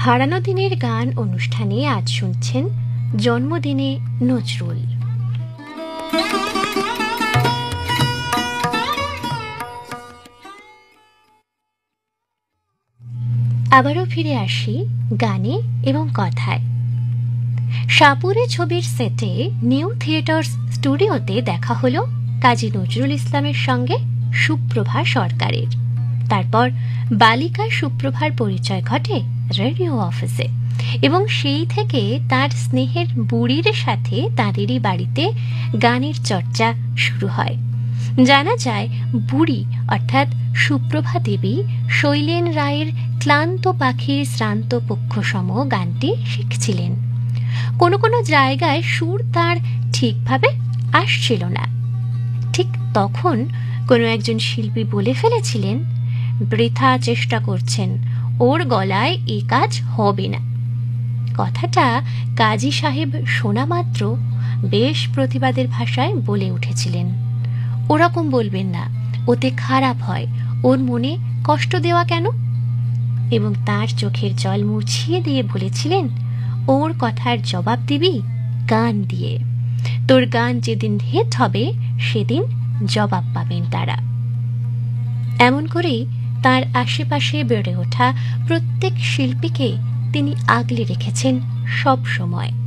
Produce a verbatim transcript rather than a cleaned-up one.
হারানো দিনের গান অনুষ্ঠানে আজ শুনছেন জন্মদিনে নজরুল। আবারও ফিরে আসি গানে এবং কথায়। সাপুরে ছবির সেটে নিউ থিয়েটার্স স্টুডিওতে দেখা হলো কাজী নজরুল ইসলামের সঙ্গে সুপ্রভা সরকারের। তারপর বালিকা সুপ্রভার পরিচয় ঘটে রেডিও অফিসে, এবং সেই থেকে তার স্নেহের বুড়ির সাথে তাঁদেরই বাড়িতে গানের চর্চা শুরু হয়। জানা যায় বুড়ি অর্থাৎ সুপ্রভা দেবী শৈলেন রায়ের ক্লান্ত পাখির শ্রান্ত পক্ষসম গানটি শিখছিলেন। কোনো কোনো জায়গায় সুর তার ঠিকভাবে আসছিল না। ঠিক তখন কোনো একজন শিল্পী বলে ফেলেছিলেন, বৃথা চেষ্টা করছেন, ওর গলায় এ কাজ হবে না। কথাটা কাজী সাহেব শোনা মাত্র বেশ প্রতিবাদের ভাষায় বলে উঠেছিলেন, ওরকম বলবেন না, ওতে খারাপ হয়, ওর মনে কষ্ট দেওয়া কেন? এবং তার চোখের জল মুছিয়ে দিয়ে বলেছিলেন, ওর কথার জবাব দিবি গান দিয়ে। তোর গান যেদিন হিট হবে সেদিন জবাব পাবেন তারা। এমন করেই তার আশেপাশে বেড়ে ওঠা প্রত্যেক শিল্পীকে তিনি আগলে রেখেছেন সব সময়।